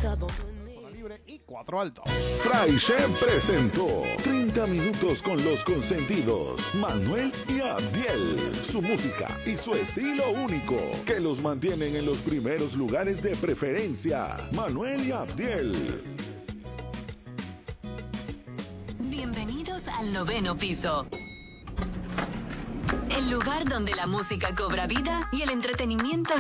Libre y 4 altos. Fray Chef presentó 30 minutos con los consentidos Manuel y Abdiel. Su música y su estilo único que los mantienen en los primeros lugares de preferencia. Manuel y Abdiel. Bienvenidos al 9º piso. El lugar donde la música cobra vida y el entretenimiento